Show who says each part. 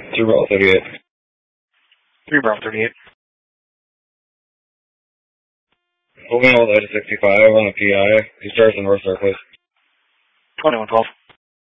Speaker 1: 2 Bravo 38.
Speaker 2: 3 Bravo 38.
Speaker 1: Moving on with 65 on the PI. He starts in North Star, please.
Speaker 2: 2112.